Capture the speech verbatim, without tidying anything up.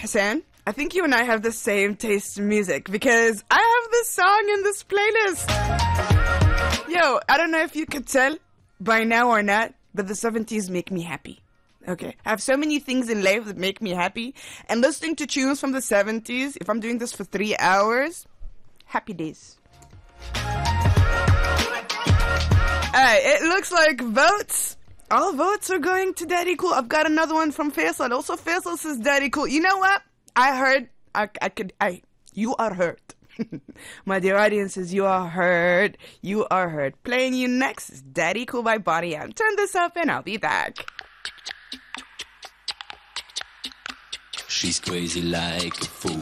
Hassan, I think you and I have the same taste in music because I have this song in this playlist. Yo, I don't know if you could tell by now or not, but the seventies make me happy. Okay, I have so many things in life that make me happy, and listening to tunes from the seventies, if I'm doing this for three hours, happy days. Alright, it looks like votes. All votes are going to Daddy Cool. I've got another one from Faisal. Also, Faisal says Daddy Cool. You know what? I heard. I, I could. I. You are heard. My dear audiences, you are heard. You are heard. Playing you next is Daddy Cool by Bonnie M. Turn this up and I'll be back. She's crazy like a fool.